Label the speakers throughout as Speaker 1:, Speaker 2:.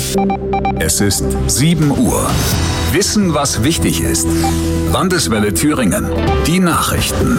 Speaker 1: Es ist 7 Uhr. Wissen, was wichtig ist. Landeswelle Thüringen. Die Nachrichten.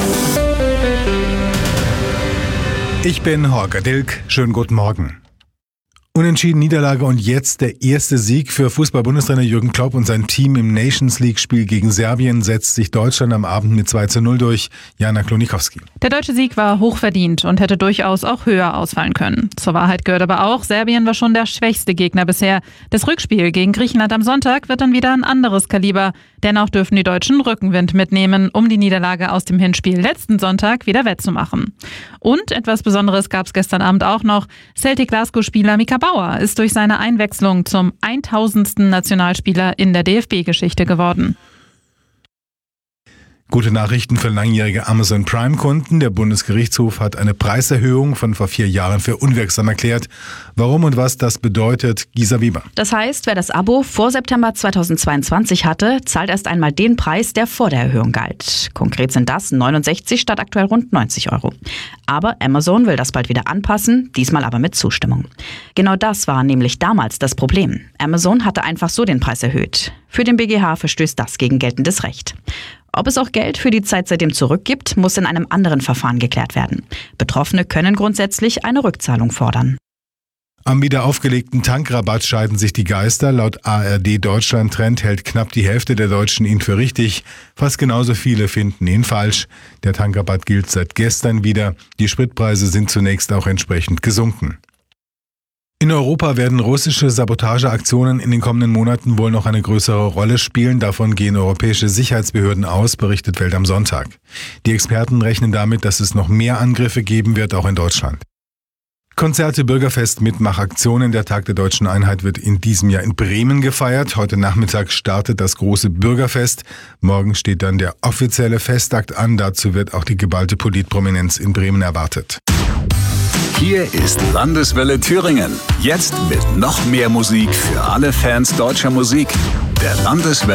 Speaker 2: Ich bin Holger Dilk. Schönen guten Morgen. Unentschieden Niederlage und jetzt der erste Sieg für Fußball-Bundestrainer Jürgen Klopp und sein Team im Nations-League-Spiel gegen Serbien setzt sich Deutschland am Abend mit 2:0 durch. Jana Klonikowski.
Speaker 3: Der deutsche Sieg war hochverdient und hätte durchaus auch höher ausfallen können. Zur Wahrheit gehört aber auch, Serbien war schon der schwächste Gegner bisher. Das Rückspiel gegen Griechenland am Sonntag wird dann wieder ein anderes Kaliber. Dennoch dürfen die Deutschen Rückenwind mitnehmen, um die Niederlage aus dem Hinspiel letzten Sonntag wieder wettzumachen. Und etwas Besonderes gab es gestern Abend auch noch. Celtic-Glasgow-Spieler Mika Bauer ist durch seine Einwechslung zum 1000. Nationalspieler in der DFB-Geschichte geworden.
Speaker 2: Gute Nachrichten für langjährige Amazon Prime-Kunden. Der Bundesgerichtshof hat eine Preiserhöhung von vor 4 Jahren für unwirksam erklärt. Warum und was das bedeutet, Gisa Weber.
Speaker 4: Das heißt, wer das Abo vor September 2022 hatte, zahlt erst einmal den Preis, der vor der Erhöhung galt. Konkret sind das 69 statt aktuell rund 90 Euro. Aber Amazon will das bald wieder anpassen, diesmal aber mit Zustimmung. Genau das war nämlich damals das Problem. Amazon hatte einfach so den Preis erhöht. Für den BGH verstößt das gegen geltendes Recht. Ob es auch Geld für die Zeit seitdem zurückgibt, muss in einem anderen Verfahren geklärt werden. Betroffene können grundsätzlich eine Rückzahlung fordern.
Speaker 2: Am wieder aufgelegten Tankrabatt scheiden sich die Geister. Laut ARD Deutschland Trend hält knapp die Hälfte der Deutschen ihn für richtig. Fast genauso viele finden ihn falsch. Der Tankrabatt gilt seit gestern wieder. Die Spritpreise sind zunächst auch entsprechend gesunken. In Europa werden russische Sabotageaktionen in den kommenden Monaten wohl noch eine größere Rolle spielen. Davon gehen europäische Sicherheitsbehörden aus, berichtet Welt am Sonntag. Die Experten rechnen damit, dass es noch mehr Angriffe geben wird, auch in Deutschland. Konzerte, Bürgerfest, Mitmachaktionen. Der Tag der Deutschen Einheit wird in diesem Jahr in Bremen gefeiert. Heute Nachmittag startet das große Bürgerfest. Morgen steht dann der offizielle Festakt an. Dazu wird auch die geballte Politprominenz in Bremen erwartet.
Speaker 1: Hier ist Landeswelle Thüringen. Jetzt mit noch mehr Musik für alle Fans deutscher Musik. Der Landeswelle